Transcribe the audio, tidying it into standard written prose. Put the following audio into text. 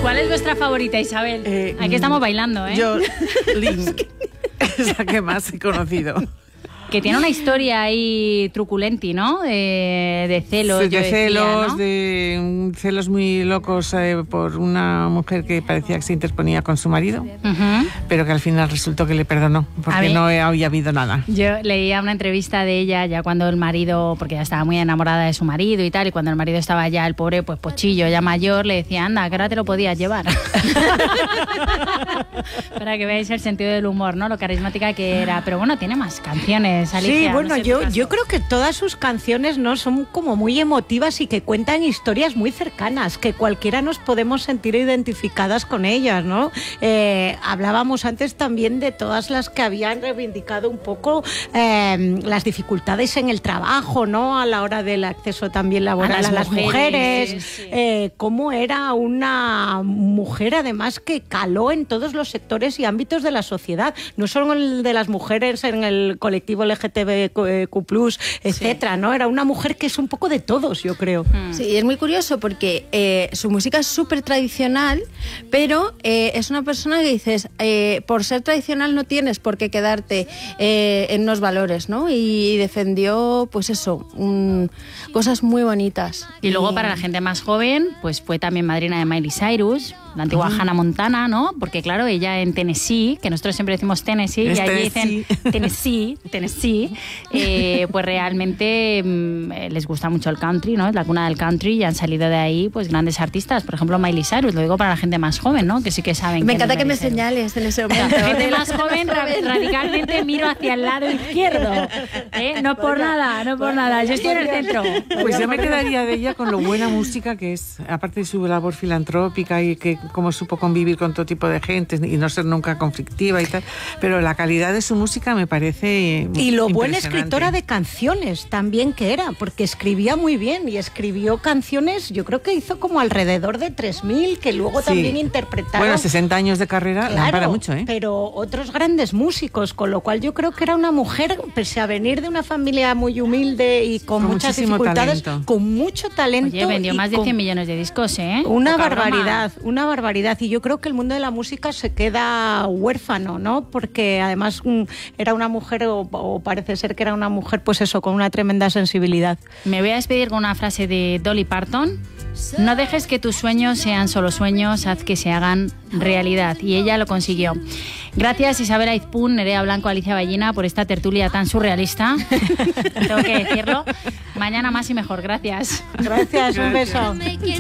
¿Cuál es vuestra favorita, Isabel? Aquí estamos bailando, ¿eh? Yo, Link, es la que más he conocido. Que tiene una historia ahí truculenti, ¿no? De celos, de celos, ¿no? de celos muy locos por una mujer que parecía que se interponía con su marido, pero que al final resultó que le perdonó, porque no había habido nada. Yo leía una entrevista de ella ya cuando el marido, porque ella estaba muy enamorada de su marido y tal, y cuando el marido estaba ya, el pobre, pues pochillo, ya mayor, le decía, anda, que ahora te lo podías llevar. Para que veáis el sentido del humor, ¿no? Lo carismática que era. Pero bueno, tiene más canciones. Alicia, sí, bueno, no sé yo creo que todas sus canciones no son como muy emotivas y que cuentan historias muy cercanas, que cualquiera nos podemos sentir identificadas con ellas, ¿no? Hablábamos antes también de todas las que habían reivindicado un poco las dificultades en el trabajo, ¿no? A la hora del acceso también laboral a las mujeres, sí. Cómo era una mujer además que caló en todos los sectores y ámbitos de la sociedad, no solo el de las mujeres en el colectivo LGTBQ+, etcétera, ¿no? Era una mujer que es un poco de todos, yo creo. Sí, es muy curioso porque su música es súper tradicional, pero es una persona que dices, por ser tradicional no tienes por qué quedarte en unos valores, ¿no? Y defendió, pues eso, cosas muy bonitas. Y luego para la gente más joven, pues fue también madrina de Miley Cyrus, la antigua Hannah Montana, ¿no? Porque claro, ella en Tennessee, que nosotros siempre decimos Tennessee, y allí dicen Tennessee, pues realmente les gusta mucho el country, ¿no? Es la cuna del country y han salido de ahí pues grandes artistas. Por ejemplo, Miley Cyrus, lo digo para la gente más joven, ¿no? Que sí que saben. Me encanta que me señales en ese momento. La gente más joven radicalmente miro hacia el lado izquierdo. No por nada. Yo estoy en el centro. Pues yo me quedaría de ella con lo buena música que es, aparte de su labor filantrópica y que cómo supo convivir con todo tipo de gente y no ser nunca conflictiva y tal, pero la calidad de su música me parece y lo buena escritora de canciones también que era, porque escribía muy bien y escribió canciones, yo creo que hizo como alrededor de 3.000 que luego también interpretaron. Bueno, 60 años de carrera, claro, para mucho, ¿eh? Pero otros grandes músicos, con lo cual yo creo que era una mujer, pese a venir de una familia muy humilde y con muchas dificultades, talento. Con mucho talento. Oye, vendió más de 100 millones de discos, ¿eh? Una barbaridad. Y yo creo que el mundo de la música se queda huérfano, ¿no? Porque además era una mujer, o parece ser que era una mujer, pues eso, con una tremenda sensibilidad. Me voy a despedir con una frase de Dolly Parton. No dejes que tus sueños sean solo sueños, haz que se hagan realidad. Y ella lo consiguió. Gracias Isabel Aizpún, Nerea Blanco, Alicia Ballina por esta tertulia tan surrealista. Tengo que decirlo. Mañana más y mejor. Gracias. Gracias, un beso.